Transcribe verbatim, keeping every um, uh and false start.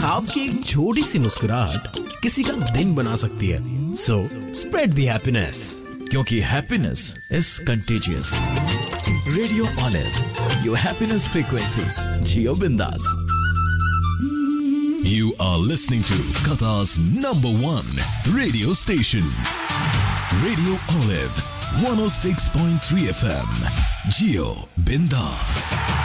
आपकी एक छोटी सी मुस्कुराहट किसी का दिन बना सकती है. So spread the happiness. क्योंकि happiness is contagious. Radio Olive, your happiness frequency. जियो बिंदास. You are listening to Qatar's number one radio station. Radio Olive, one oh six point three F M. Jiyo Bindas.